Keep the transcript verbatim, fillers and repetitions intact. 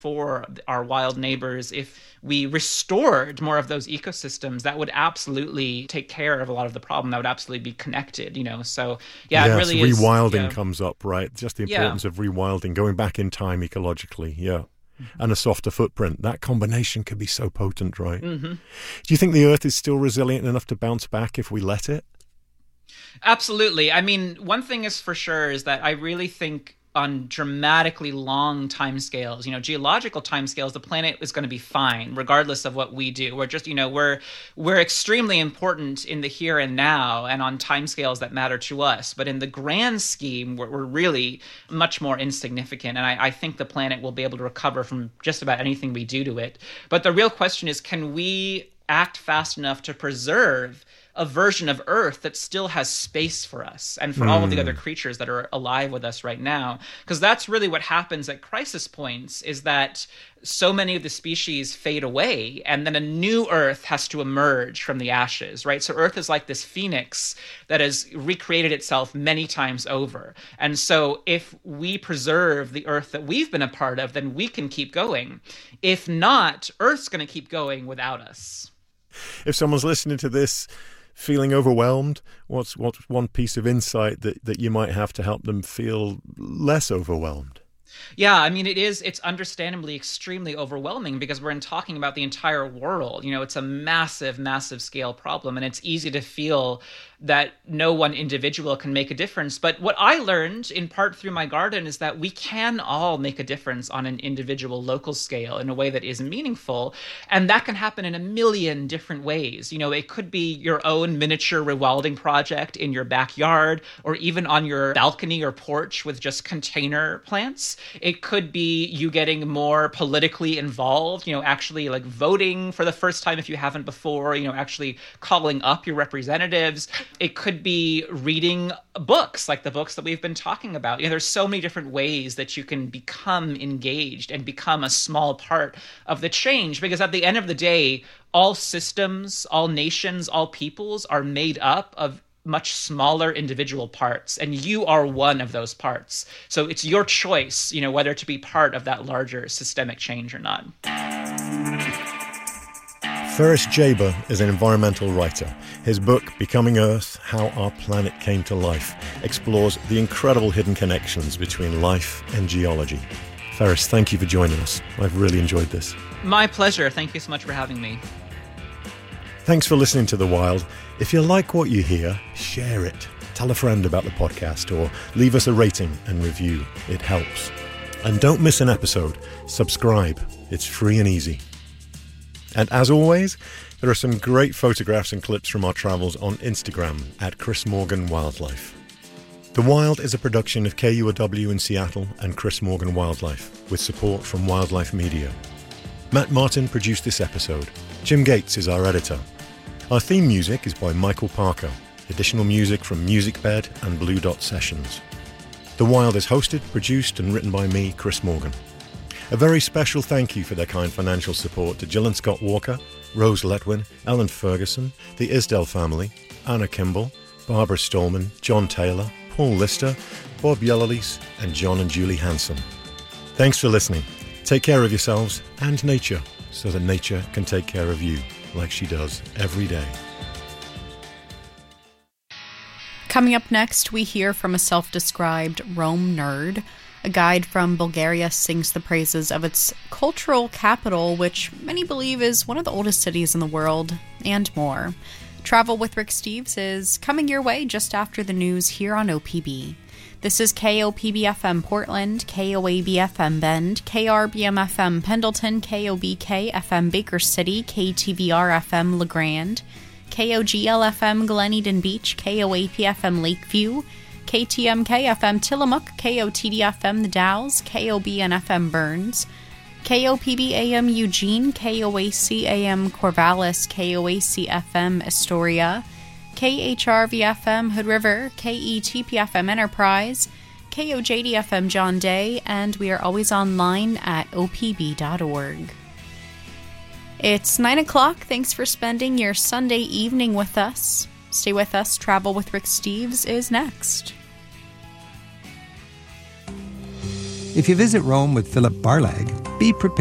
for our wild neighbors, if we restored more of those ecosystems, that would absolutely take care of a lot of the problem. That would absolutely be connected, you know. So, yeah, yes, it really is. Rewilding yeah. comes up, right? Just the importance yeah. of rewilding, going back in time ecologically, yeah. Mm-hmm. And a softer footprint. That combination could be so potent, right? Mm-hmm. Do you think the Earth is still resilient enough to bounce back if we let it? Absolutely. I mean, one thing is for sure is that I really think on dramatically long timescales, you know, geological timescales, the planet is going to be fine, regardless of what we do. We're just, you know, we're we're extremely important in the here and now, and on timescales that matter to us. But in the grand scheme, we're, we're really much more insignificant. And I, I think the planet will be able to recover from just about anything we do to it. But the real question is, can we act fast enough to preserve a version of Earth that still has space for us and for mm. all of the other creatures that are alive with us right now? Because that's really what happens at crisis points, is that so many of the species fade away, and then a new Earth has to emerge from the ashes, right? So Earth is like this phoenix that has recreated itself many times over. And so if we preserve the Earth that we've been a part of, then we can keep going. If not, Earth's going to keep going without us. If someone's listening to this feeling overwhelmed, what's what's one piece of insight that, that you might have to help them feel less overwhelmed? Yeah, I mean, it is, it's understandably extremely overwhelming because we're in talking about the entire world. You know, it's a massive, massive scale problem, and it's easy to feel that no one individual can make a difference. But what I learned in part through my garden is that we can all make a difference on an individual local scale in a way that is meaningful. And that can happen in a million different ways. You know, it could be your own miniature rewilding project in your backyard, or even on your balcony or porch with just container plants. It could be you getting more politically involved, you know, actually like voting for the first time if you haven't before, you know, actually calling up your representatives. It could be reading books like the books that we've been talking about. You know, there's so many different ways that you can become engaged and become a small part of the change, because at the end of the day, all systems, all nations, all peoples are made up of much smaller individual parts, and you are one of those parts. So it's your choice, you know, whether to be part of that larger systemic change or not. Ferris Jaber is an environmental writer. His book, Becoming Earth: How Our Planet Came to Life, explores the incredible hidden connections between life and geology. Ferris, thank you for joining us. I've really enjoyed this. My pleasure. Thank you so much for having me. Thanks for listening to The Wild. If you like what you hear, share it. Tell a friend about the podcast, or leave us a rating and review. It helps. And don't miss an episode. Subscribe. It's free and easy. And as always, there are some great photographs and clips from our travels on Instagram at Chris Morgan Wildlife. The Wild is a production of K U O W in Seattle and Chris Morgan Wildlife, with support from Wildlife Media. Matt Martin produced this episode. Jim Gates is our editor. Our theme music is by Michael Parker. Additional music from MusicBed and Blue Dot Sessions. The Wild is hosted, produced and written by me, Chris Morgan. A very special thank you for their kind financial support to Gillian Scott Walker, Rose Letwin, Ellen Ferguson, the Isdell family, Anna Kimball, Barbara Stallman, John Taylor, Paul Lister, Bob Yellowlease, and John and Julie Hanson. Thanks for listening. Take care of yourselves and nature, so that nature can take care of you, like she does every day. Coming up next, we hear from a self-described Rome nerd. A guide from Bulgaria sings the praises of its cultural capital, which many believe is one of the oldest cities in the world, and more. Travel with Rick Steves is coming your way just after the news here on O P B. This is K O P B F M Portland, K O A B F M Bend, K R B M F M Pendleton, K O B K F M Baker City, K T V R F M LeGrand, K O G L F M Glen Eden Beach, K O A P F M Lakeview, K T M K F M Tillamook, K O T D F M The Dalles, K O B N F M Burns, K O P B A M Eugene, K O A C A M Corvallis, K O A C F M Astoria, K H R V F M Hood River, K E T P F M Enterprise, K O J D F M John Day, and we are always online at O P B dot org. It's nine o'clock. Thanks for spending your Sunday evening with us. Stay with us. Travel with Rick Steves is next. If you visit Rome with Philip Barlag, Be prepared.